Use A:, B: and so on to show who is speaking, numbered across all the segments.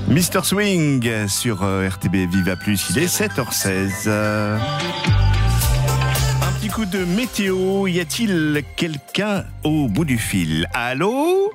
A: Mr Swing sur RTB Viva Plus, il est 7h16. Un petit coup de météo, y a-t-il quelqu'un au bout du fil? Allô?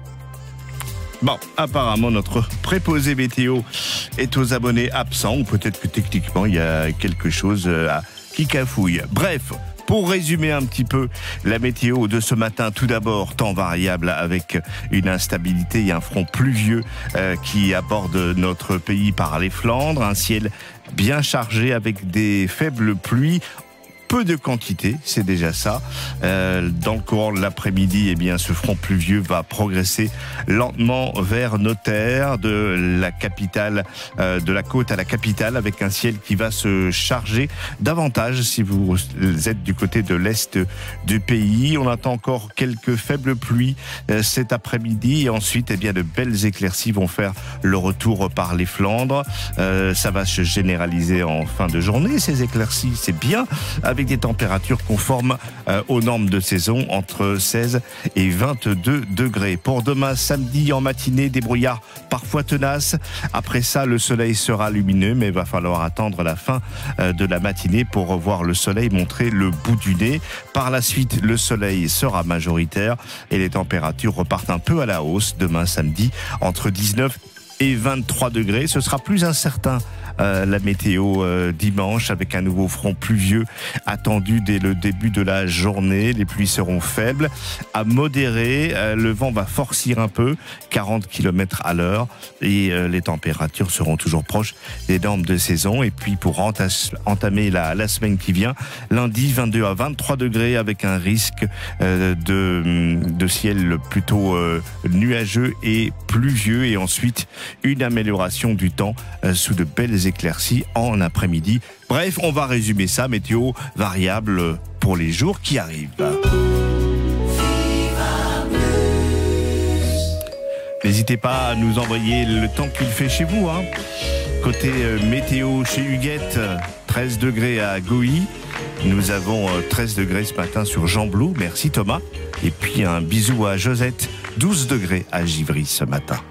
A: Bon, apparemment notre préposé météo est aux abonnés absents, ou peut-être que techniquement il y a quelque chose qui cafouille. Bref, pour résumer un petit peu la météo de ce matin, tout d'abord, temps variable avec une instabilité et un front pluvieux qui aborde notre pays par les Flandres. Un ciel bien chargé avec des faibles pluies. Peu de quantité, c'est déjà ça. Dans le courant de l'après-midi, eh bien, ce front pluvieux va progresser lentement vers nos terres, de la capitale, de la côte à la capitale, avec un ciel qui va se charger davantage si vous êtes du côté de l'est du pays. On attend encore quelques faibles pluies cet après-midi, et ensuite, eh bien, de belles éclaircies vont faire le retour par les Flandres. Ça va se généraliser en fin de journée. Ces éclaircies, c'est bien, avec des températures conformes aux normes de saison, entre 16 et 22 degrés. Pour demain, samedi, en matinée, des brouillards parfois tenaces. Après ça, le soleil sera lumineux, mais il va falloir attendre la fin de la matinée pour voir le soleil montrer le bout du nez. Par la suite, le soleil sera majoritaire et les températures repartent un peu à la hausse demain samedi, entre 19 et 23 degrés. Ce sera plus incertain la météo dimanche, avec un nouveau front pluvieux attendu dès le début de la journée. Les pluies seront faibles à modérées. Le vent va forcir un peu, 40 km à l'heure, et les températures seront toujours proches des normes de saison. Et puis pour entamer la semaine qui vient, lundi 22 à 23 degrés, avec un risque de ciel plutôt nuageux et pluvieux, et ensuite une amélioration du temps sous de belles éclaircies en après-midi. Bref, on va résumer ça, météo variable pour les jours qui arrivent. N'hésitez pas à nous envoyer le temps qu'il fait chez vous. Côté météo chez Huguette, 13 degrés à Gouy. Nous avons 13 degrés ce matin sur Jean-Blou. Merci Thomas. Et puis un bisou à Josette, 12 degrés à Givry ce matin.